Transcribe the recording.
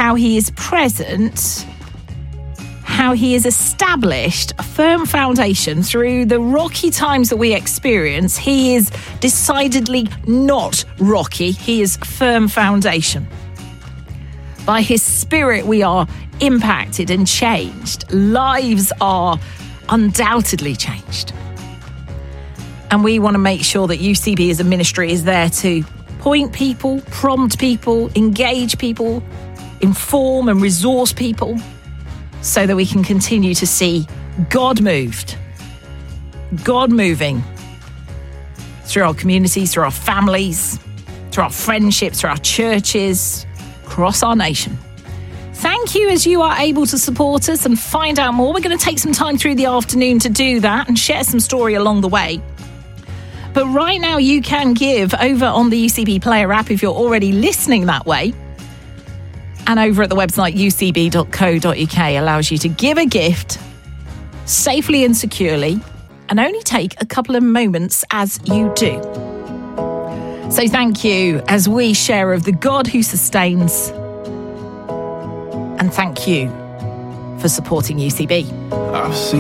how he is present, how he has established a firm foundation through the rocky times that we experience. He is decidedly not rocky. He is firm foundation. By his Spirit, we are impacted and changed. Lives are undoubtedly changed. And we want to make sure that UCB as a ministry is there to point people, prompt people, engage people, inform and resource people, so that we can continue to see God moving through our communities, through our families, through our friendships, through our churches, across our nation. Thank you as you are able to support us and find out more. We're going to take some time through the afternoon to do that and share some story along the way. But right now you can give over on the UCB Player app if you're already listening that way. And over at the website ucb.co.uk allows you to give a gift safely and securely and only take a couple of moments as you do. So thank you as we share of the God who sustains. And thank you for supporting UCB. I've seen